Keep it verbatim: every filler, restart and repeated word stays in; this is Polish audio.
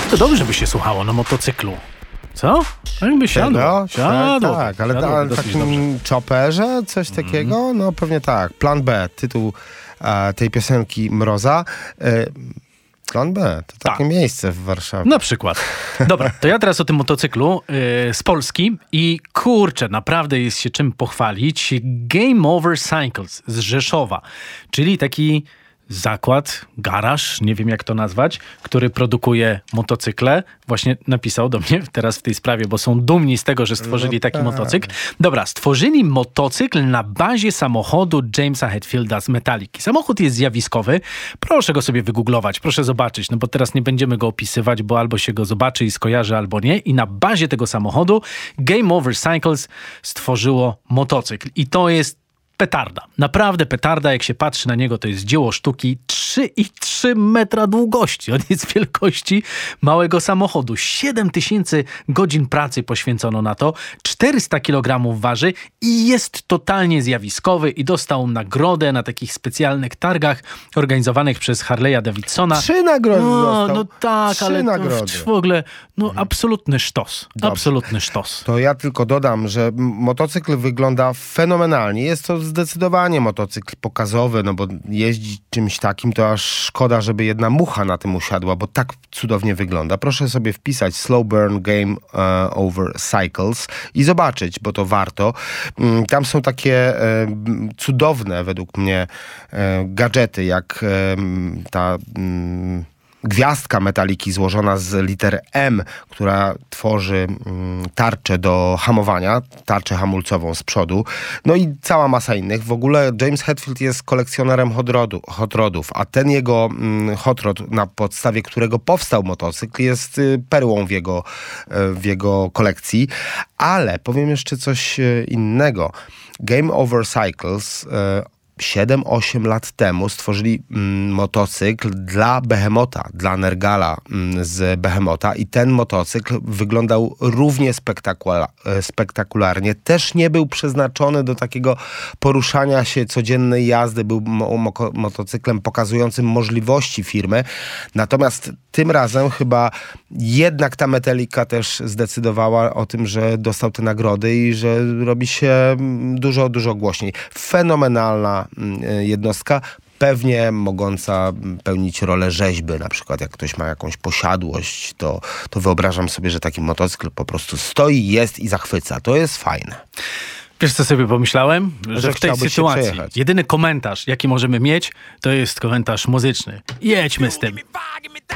To dobrze by się słuchało na motocyklu. Co? Jakby siadło. Siadło. Tak, tak, ale siadło, na takim chopperze coś takiego? Mm. No pewnie tak. Plan B, tytuł e, tej piosenki Mroza. E, Plan B, to takie tak. miejsce w Warszawie. Na przykład. Dobra, to ja teraz o tym motocyklu yy, z Polski i kurczę, naprawdę jest się czym pochwalić. Game Over Cycles z Rzeszowa, czyli taki zakład, garaż, nie wiem jak to nazwać, który produkuje motocykle. Właśnie napisał do mnie teraz w tej sprawie, bo są dumni z tego, że stworzyli no taki tak. motocykl. Dobra, stworzyli motocykl na bazie samochodu Jamesa Hetfielda z Metaliki. Samochód jest zjawiskowy. Proszę go sobie wygooglować, proszę zobaczyć, no bo teraz nie będziemy go opisywać, bo albo się go zobaczy i skojarzy, albo nie. I na bazie tego samochodu Game Over Cycles stworzyło motocykl. I to jest petarda. Naprawdę petarda. Jak się patrzy na niego, to jest dzieło sztuki. trzy i trzy metra długości. On jest wielkości małego samochodu. siedem tysięcy godzin pracy poświęcono na to. czterysta kilogramów waży i jest totalnie zjawiskowy i dostał nagrodę na takich specjalnych targach organizowanych przez Harley'a Davidsona. Trzy nagrody no, dostał. no tak, Trzy ale nagrody. w ogóle no mhm. absolutny sztos. Dobrze. Absolutny sztos. To ja tylko dodam, że motocykl wygląda fenomenalnie. Jest to zdecydowanie motocykl pokazowy, no bo jeździć czymś takim to aż szkoda, żeby jedna mucha na tym usiadła, bo tak cudownie wygląda. Proszę sobie wpisać Slow Burn Game uh, Over Cycles i zobaczyć, bo to warto. Um, tam są takie um, cudowne według mnie um, gadżety, jak um, ta... Um, gwiazdka Metaliki złożona z liter M, która tworzy mm, tarczę do hamowania, tarczę hamulcową z przodu. No i cała masa innych. W ogóle James Hetfield jest kolekcjonerem hot, rodu, hot rodów, a ten jego mm, hot rod, na podstawie którego powstał motocykl, jest y, perłą w jego, y, w jego kolekcji. Ale powiem jeszcze coś y, innego. Game Over Cycles y, siedem osiem lat temu stworzyli mm, motocykl dla Behemota, dla Nergala mm, z Behemota i ten motocykl wyglądał równie spektakula- spektakularnie. Też nie był przeznaczony do takiego poruszania się, codziennej jazdy. Był mo- mo- motocyklem pokazującym możliwości firmy. Natomiast tym razem chyba jednak ta Metallica też zdecydowała o tym, że dostał te nagrody i że robi się dużo, dużo głośniej. Fenomenalna jednostka, pewnie mogąca pełnić rolę rzeźby. Na przykład jak ktoś ma jakąś posiadłość, to, to wyobrażam sobie, że taki motocykl po prostu stoi, jest i zachwyca. To jest fajne. Wiesz, co sobie pomyślałem? Że, że w tej sytuacji jedyny komentarz, jaki możemy mieć, to jest komentarz muzyczny. Jedźmy z tym.